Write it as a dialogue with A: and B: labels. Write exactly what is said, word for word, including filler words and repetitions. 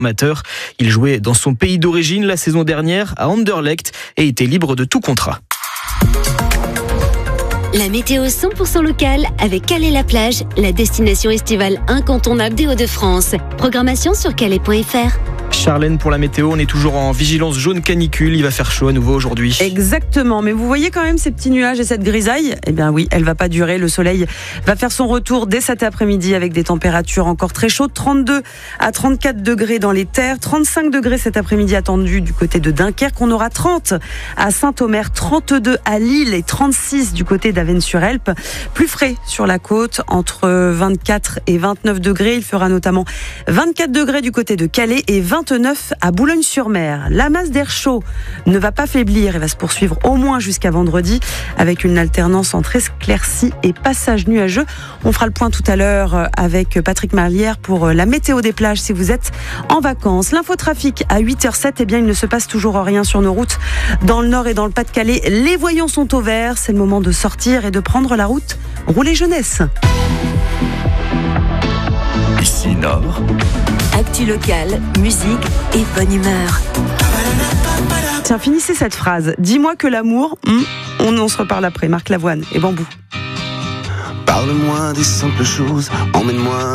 A: amateur. Il jouait dans son pays d'origine la saison dernière à Anderlecht et était libre de tout contrat.
B: La météo cent pour cent locale avec Calais-la-Plage, la destination estivale incontournable des Hauts-de-France. Programmation sur calais point f r.
A: Charlène, pour la météo, on est toujours en vigilance jaune canicule. Il va faire chaud à nouveau aujourd'hui.
C: Exactement, mais vous voyez quand même ces petits nuages et cette grisaille ? Eh bien oui, elle va pas durer. Le soleil va faire son retour dès cet après-midi avec des températures encore très chaudes. trente-deux à trente-quatre degrés dans les terres, trente-cinq degrés cet après-midi attendu du côté de Dunkerque. On aura trente à Saint-Omer, trente-deux à Lille et trente-six du côté d'Avesnes-sur-Helpe. Plus frais sur la côte, entre vingt-quatre et vingt-neuf degrés. Il fera notamment vingt-quatre degrés du côté de Calais et vingt-neuf à Boulogne-sur-Mer. La masse d'air chaud ne va pas faiblir et va se poursuivre au moins jusqu'à vendredi avec une alternance entre éclaircies et passages nuageux. On fera le point tout à l'heure avec Patrick Marlière pour la météo des plages si vous êtes en vacances. L'infotrafic à huit heures zéro sept, eh bien il ne se passe toujours rien sur nos routes dans le nord et dans le Pas-de-Calais. Les voyants sont au vert, c'est le moment de sortir et de prendre la route. Roulez jeunesse.
D: Ici Nord.
B: Actu locale, musique et bonne humeur.
C: Tiens, finissez cette phrase. Dis-moi que l'amour, hmm, on, on se reparle après. Marc Lavoine et Bambou.
D: Parle-moi des simples choses, emmène-moi